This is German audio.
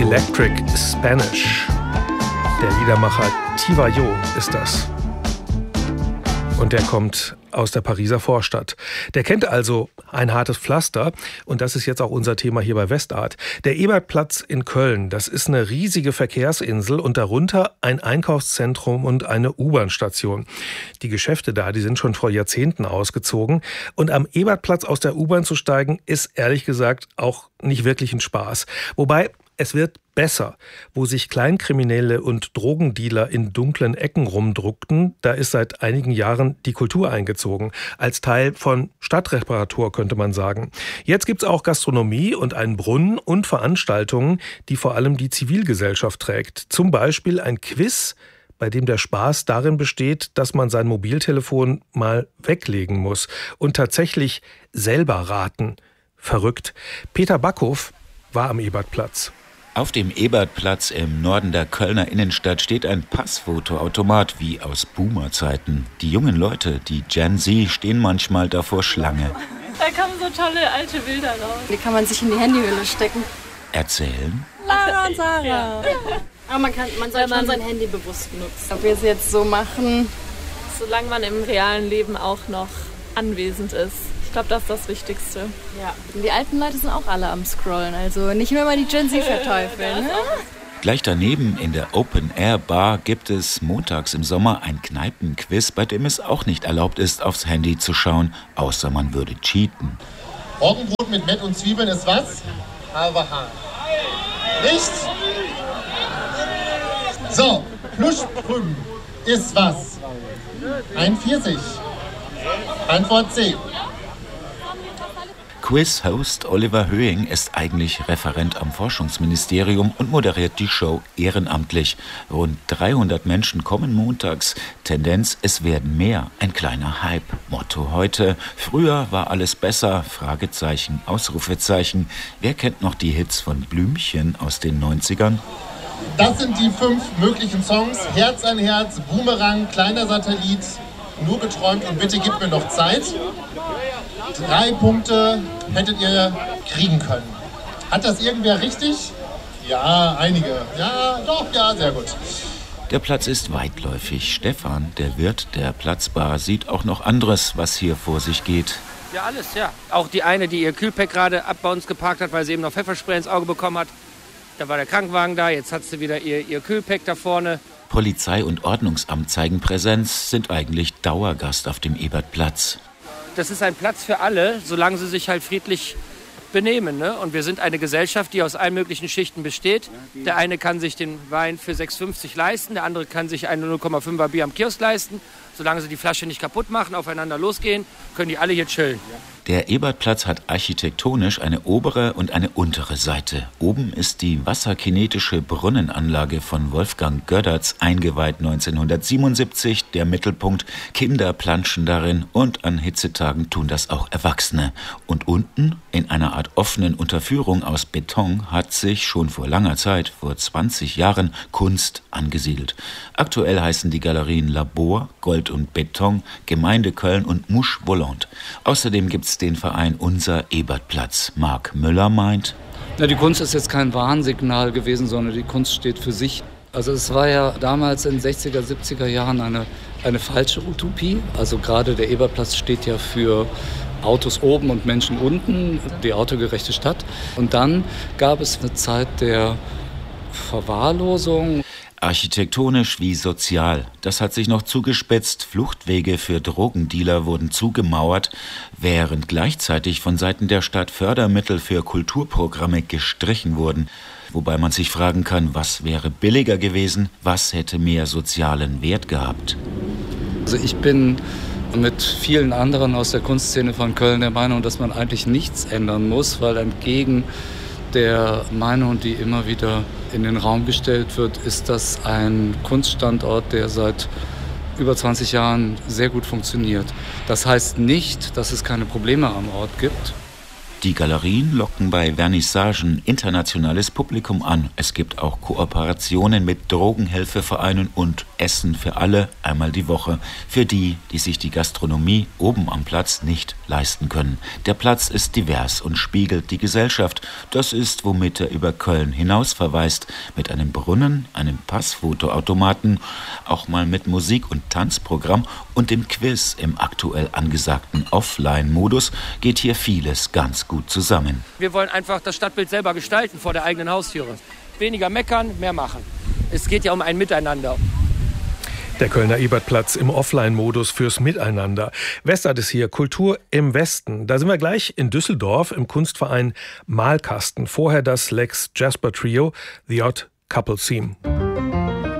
Electric Spanish. Der Liedermacher Tivayo ist das. Und der kommt aus der Pariser Vorstadt. Der kennt also ein hartes Pflaster und das ist jetzt auch unser Thema hier bei Westart. Der Ebertplatz in Köln, das ist eine riesige Verkehrsinsel und darunter ein Einkaufszentrum und eine U-Bahn-Station. Die Geschäfte da, die sind schon vor Jahrzehnten ausgezogen und am Ebertplatz aus der U-Bahn zu steigen, ist ehrlich gesagt auch nicht wirklich ein Spaß. Wobei es wird besser. Wo sich Kleinkriminelle und Drogendealer in dunklen Ecken rumdruckten, da ist seit einigen Jahren die Kultur eingezogen. Als Teil von Stadtreparatur, könnte man sagen. Jetzt gibt's auch Gastronomie und einen Brunnen und Veranstaltungen, die vor allem die Zivilgesellschaft trägt. Zum Beispiel ein Quiz, bei dem der Spaß darin besteht, dass man sein Mobiltelefon mal weglegen muss und tatsächlich selber raten. Verrückt. Peter Backhof war am Ebertplatz. Auf dem Ebertplatz im Norden der Kölner Innenstadt steht ein Passfotoautomat wie aus Boomer-Zeiten. Die jungen Leute, die Gen Z, stehen manchmal davor Schlange. Da kommen so tolle alte Bilder raus. Die kann man sich in die Handyhülle stecken. Erzählen? Lara und Sarah. Ja. Aber man soll schon sein Handy bewusst benutzen. Ob wir es jetzt so machen, solange man im realen Leben auch noch anwesend ist. Ich glaube, das ist das Wichtigste. Ja. Die alten Leute sind auch alle am Scrollen, also nicht nur mal die Gen Z verteufeln. Ne? Gleich daneben in der Open-Air-Bar gibt es montags im Sommer ein Kneipenquiz, bei dem es auch nicht erlaubt ist, aufs Handy zu schauen, außer man würde cheaten. Roggenbrot mit Mett und Zwiebeln ist was? Haberhahn. Nichts? So, Pluschprüm ist was? Ein Pfirsich. Antwort C. Quiz-Host Oliver Höhing ist eigentlich Referent am Forschungsministerium und moderiert die Show ehrenamtlich. Rund 300 Menschen kommen montags. Tendenz, es werden mehr. Ein kleiner Hype. Motto heute: Früher war alles besser. Fragezeichen, Ausrufezeichen. Wer kennt noch die Hits von Blümchen aus den 90ern? Das sind die 5 möglichen Songs. Herz an Herz, Boomerang, kleiner Satellit, nur geträumt und bitte gib mir noch Zeit. 3 Punkte hättet ihr kriegen können. Hat das irgendwer richtig? Ja, einige. Ja, doch, ja, sehr gut. Der Platz ist weitläufig. Stefan, der Wirt der Platzbar, sieht auch noch anderes, was hier vor sich geht. Ja, alles, ja. Auch die eine, die ihr Kühlpack gerade bei uns geparkt hat, weil sie eben noch Pfefferspray ins Auge bekommen hat. Da war der Krankenwagen da, jetzt hat sie wieder ihr Kühlpack da vorne. Polizei und Ordnungsamt zeigen Präsenz, sind eigentlich Dauergast auf dem Ebertplatz. Das ist ein Platz für alle, solange sie sich halt friedlich benehmen. Ne? Und wir sind eine Gesellschaft, die aus allen möglichen Schichten besteht. Der eine kann sich den Wein für 6,50 leisten, der andere kann sich eine 0,5er Bier am Kiosk leisten. Solange sie die Flasche nicht kaputt machen, aufeinander losgehen, können die alle hier chillen. Der Ebertplatz hat architektonisch eine obere und eine untere Seite. Oben ist die wasserkinetische Brunnenanlage von Wolfgang Gödertz, eingeweiht 1977, der Mittelpunkt. Kinder planschen darin und an Hitzetagen tun das auch Erwachsene. Und unten, in einer Art offenen Unterführung aus Beton, hat sich schon vor langer Zeit, vor 20 Jahren, Kunst angesiedelt. Aktuell heißen die Galerien Labor, Gold und Beton, Gemeinde Köln und Mouche Volante. Außerdem gibt es den Verein Unser Ebertplatz. Marc Müller meint: Ja, die Kunst ist jetzt kein Warnsignal gewesen, sondern die Kunst steht für sich. Also es war ja damals in den 60er, 70er Jahren eine falsche Utopie. Also gerade der Ebertplatz steht ja für Autos oben und Menschen unten, die autogerechte Stadt. Und dann gab es eine Zeit der Verwahrlosung. Architektonisch wie sozial. Das hat sich noch zugespitzt. Fluchtwege für Drogendealer wurden zugemauert, während gleichzeitig von Seiten der Stadt Fördermittel für Kulturprogramme gestrichen wurden. Wobei man sich fragen kann, was wäre billiger gewesen, was hätte mehr sozialen Wert gehabt. Also ich bin mit vielen anderen aus der Kunstszene von Köln der Meinung, dass man eigentlich nichts ändern muss, weil entgegen der Meinung, die immer wieder in den Raum gestellt wird, ist das ein Kunststandort, der seit über 20 Jahren sehr gut funktioniert. Das heißt nicht, dass es keine Probleme am Ort gibt. Die Galerien locken bei Vernissagen internationales Publikum an. Es gibt auch Kooperationen mit Drogenhilfevereinen und Essen für alle einmal die Woche. Für die, die sich die Gastronomie oben am Platz nicht leisten können. Der Platz ist divers und spiegelt die Gesellschaft. Das ist, womit er über Köln hinaus verweist. Mit einem Brunnen, einem Passfotoautomaten, auch mal mit Musik- und Tanzprogramm und dem Quiz im aktuell angesagten Offline-Modus geht hier vieles ganz gut zusammen. Wir wollen einfach das Stadtbild selber gestalten vor der eigenen Haustüre. Weniger meckern, mehr machen. Es geht ja um ein Miteinander. Der Kölner Ebertplatz im Offline-Modus fürs Miteinander. Westart ist hier, Kultur im Westen. Da sind wir gleich in Düsseldorf im Kunstverein Malkasten. Vorher das Lex Jasper Trio, The Odd Couple Theme.